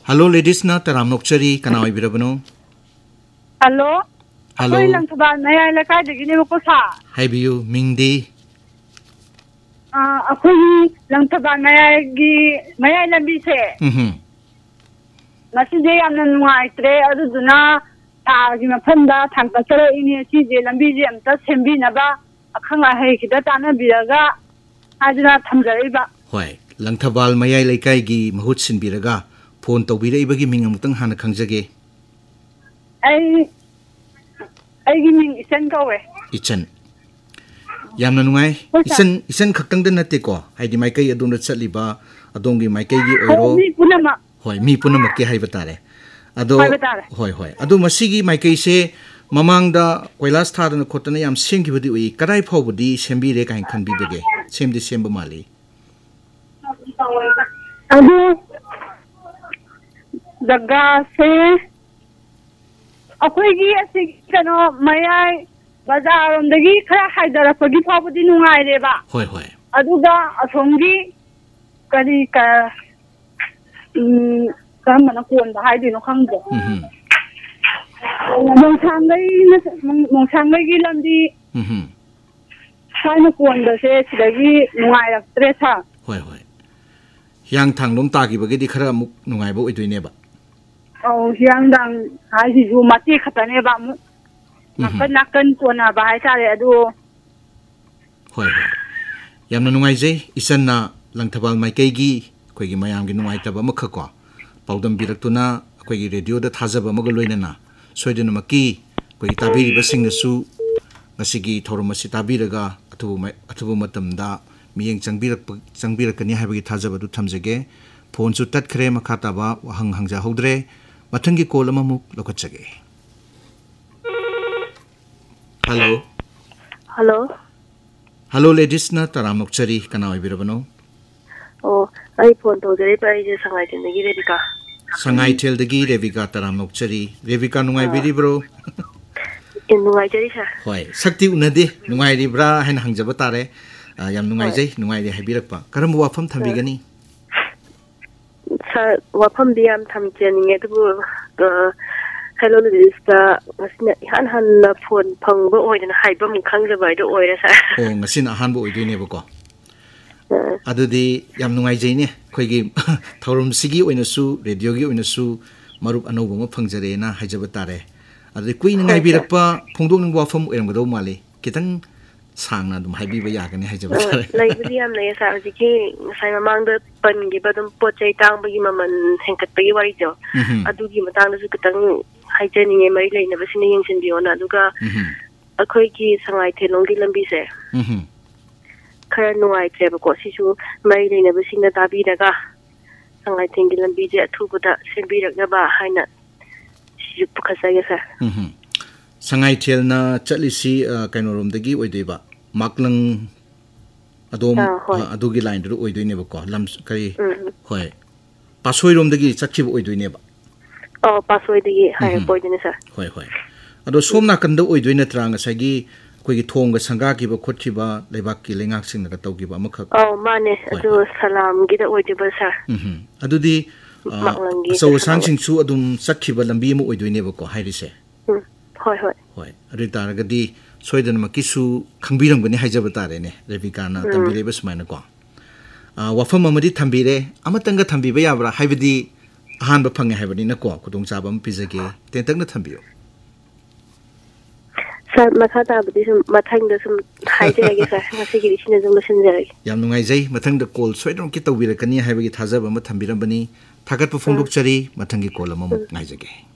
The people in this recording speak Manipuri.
Hello, ladies na taram nokchari kana oibirabano. Hello. Hello. Koi lang saban na ay lakay dagi ni ko sa. Haibiyu Mingdi. Akoi lang saban na ay mayay lambi se. Maside yamna nuaitre aduduna gi mafanda thangkatara ini si je lambi je amta sembi na ba akhanga hai kida tana biraga ajra thamjariba. Hoi, langthabal mayai laikai gi mahut sinbiraga phone tawbiraibagi ming amutang hana khangjage. Ai gi ming isen kawe. Ichan. Yamna nungai. Isen khaktang da natte ko. Haidi maikai aduna chatliba adongi maikai gi oiro. Mi punama. Hoi, mi punama ke hai batare. Ado hoi. Ado masigi maikai se mamangda koilas thadana khotana yam sengi budi ui kadai phawbudi sembi re kain khanbi bege. Semdi semba mali. Ado daga se akoigi asig kano mayai bazaaromdagi khara haidarapagi phawbudi nungaireba. Hoi. Aduga asongi kari ka mana kuonda haidino khangdo. Mongsanggai gi lamdi saina kuonda se sidagi nungairaktre tha. Hoi. Yang thanglom tagi bagi di khara muk nungaiba oidoineba. Yang dang haji ju mati khatane ba mu. Nakan kuona ba hai tare adu. Hoi. Yamna nungaijai isanna langthabal maikai gi koigi mayam gi nungaitaba makhako. Paudam biraktuna koigi radio da thajaba maga loinana. Soidena maki koigi tabiri basing su ngasigi thoromasi tabiraga athubu matamda miyeng changbirakani haibagi thajaba du thamjage. Phone su tatkhre makhataba wahang hangja hodre mathangi call amamuk lokachage. Hello ladies na taram nokchari kana oibirabano. Ai phone to jare pai je sangai tindagi Revika. Sangai tel dagi Revika taram nokchari. Revika nungai biri bro. Nungai jari sa. Hoi, sakti unade nungai ri bra hen hangjaba tare. Yam nungai jai nungai ri haibirakpa. Karam wafam thambigani. Sa wafam diam thamjani ngedu hello lista ngasina han phone phangba oidana haibam khangjaba ido oira sa. Ngasina hanba oidine bako. Adudi yam nungai jai ne khoigi thorum sigi oinasu radio gi oinasu marup anoba ma phangjare na haijaba tare. Adudi kui ngai birakpa phongdong ning wafam oiramgado mali kitang sangna dum haibiba yagani haijaba tare. Laibudi yam nei sa jiki sai mamangda pangi badum pochai tangbagi maman henkatpagi wari jo. Adugi matangda su kitang haijani mai leina basini yengsin biona aduga akhoi sangai thelonggi lambi se. Khara nungaitreba ko sisu mai leina basingna tabiraga sangai thengi lambi je athubuda sembiraknaba haina sisu pukhasage sa. Sangai thelna chalisi kainorom dagi oideba maklang adom adugi line ru oidoineba ko lam kai hoi pasoirom dagi chakhiba oidoineba. Pasoi dagi hai poidine sa. Hoi. Ado somna kanda oidoina tranga sagi koigi thonga sanga ki ba khothi ba leibak ki lengak sing na tawgi ba makhak. Mane adu salam gi da oidiba sa. Adudi so sangsing su adum sakhiba lambi mu oidoineba ko hairise. Hoi. Adi taragadi soidan makisu khangbiramgani haijaba tare ne Revika na tambireba sumaina ko. Wafam amadi thambire amatanga thambiba yabra haibadi ahanba phange haibani na ko kudong chabam pizage tentak na thambiyo. Sa makhata abdi sum mathangda sum haijage sa ngasigi risina zum sinjage. Yam nungai jai mathangda call soidom ki tawbirakani haibagi thajaba ma thambirambani thagatpa phongdok chari mathangi call amamuk ngaijage.